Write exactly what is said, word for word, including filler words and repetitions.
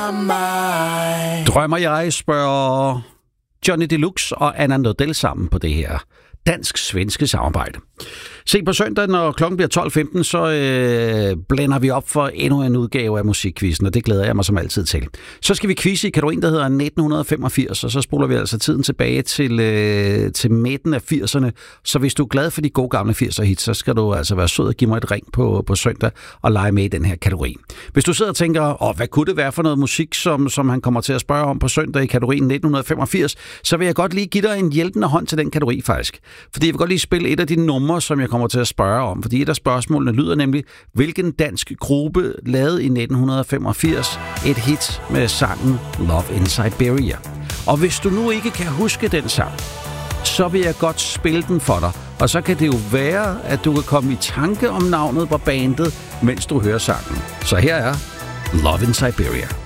Drømmer jeg, spørger Johnny Deluxe og Anna Nordell sammen på det her dansk-svenske samarbejde. Se, på søndag, når klokken bliver tolv femten, så øh, blænder vi op for endnu en udgave af Musikquizzen, og det glæder jeg mig som altid til. Så skal vi quizze i kategorien, der hedder nitten femogfirs, og så spoler vi altså tiden tilbage til, øh, til midten af firserne. Så hvis du er glad for de gode gamle firser hits, så skal du altså være sød og give mig et ring på, på søndag og lege med i den her kategori. Hvis du sidder og tænker, åh, hvad kunne det være for noget musik, som, som han kommer til at spørge om på søndag i kategorien nitten femogfirs, så vil jeg godt lige give dig en hjælpende hånd til den kategori faktisk. Fordi jeg vil godt lige spille et af de numre, som jeg kommer til at spørge om. Fordi et af spørgsmålene lyder nemlig, hvilken dansk gruppe lavede i nitten femogfirs et hit med sangen Love in Siberia. Og hvis du nu ikke kan huske den sang, så vil jeg godt spille den for dig. Og så kan det jo være, at du kan komme i tanke om navnet på bandet, mens du hører sangen. Så her er Love in Siberia.